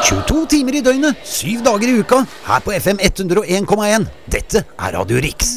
22 timer i døgnet, 7 dager i uka, her på FM 101,1. Dette er Radio Riks.